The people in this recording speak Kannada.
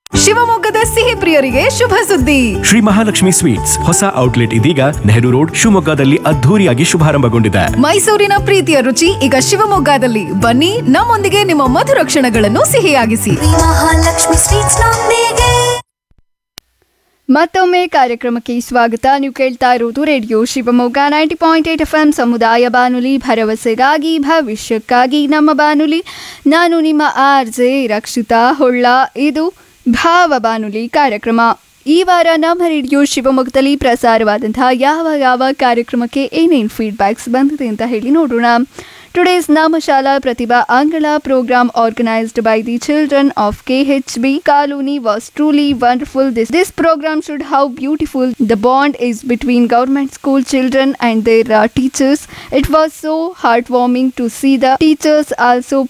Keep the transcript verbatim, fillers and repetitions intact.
ಶಿವಮೊಗ್ಗದ ಸಿಹಿ ಪ್ರಿಯರಿಗೆ ಶುಭ ಸುದ್ದಿ. ಶ್ರೀ ಮಹಾಲಕ್ಷ್ಮಿ ಸ್ವೀಟ್ಸ್ ಹೊಸ ಔಟ್ಲೆಟ್ ಇದೀಗ ನೆಹರು ರೋಡ್ ಶಿವಮೊಗ್ಗದಲ್ಲಿ ಅದ್ಧೂರಿಯಾಗಿ ಶುಭಾರಂಭಗೊಂಡಿದೆ. ಮೈಸೂರಿನ ಪ್ರೀತಿಯ ರುಚಿ ಈಗ ಶಿವಮೊಗ್ಗದಲ್ಲಿ. ಬನ್ನಿ, ನಮ್ಮೊಂದಿಗೆ ನಿಮ್ಮ ಮಧುರ ಕ್ಷಣಗಳನ್ನು ಸಿಹಿಯಾಗಿಸಿ. ಮಹಾಲಕ್ಷ್ಮಿ ಸ್ವೀಟ್ಸ್ ನೊಂದಿಗೆ. ಮತ್ತೊಮ್ಮೆ ಕಾರ್ಯಕ್ರಮಕ್ಕೆ ಸ್ವಾಗತ. ನೀವು ಕೇಳ್ತಾ ಇರೋದು radio Shivamogga ninety point eight F M ಸಮುದಾಯ ಬಾನುಲಿ, ಭರವಸೆಗಾಗಿ ಭವಿಷ್ಯಕ್ಕಾಗಿ ನಮ್ಮ ಬಾನುಲಿ. ನಾನು ನಿಮ್ಮ ಆರ್ ಜೆ ರಕ್ಷಿತಾ ಹೊಳ್ಳ. ಇದು ಭಾವ ಬಾನುಲಿ ಕಾರ್ಯಕ್ರಮ. ಈ ವಾರ ನಮ್ಮ ರೇಡಿಯೋ ಶಿವಮೊಗ್ಗದಲ್ಲಿ ಪ್ರಸಾರವಾದಂತಹ ಯಾವ ಯಾವ ಕಾರ್ಯಕ್ರಮಕ್ಕೆ ಏನೇನು ಫೀಡ್ಬ್ಯಾಕ್ಸ್ ಬಂದಿದೆ ಅಂತ ಹೇಳಿ ನೋಡೋಣ. Today's Namashala Pratibha Angala program organized by the children of K H B Kaluni was truly wonderful. This, this program showed how beautiful the bond is between government school children and their uh, teachers. It was so heartwarming to see the teachers also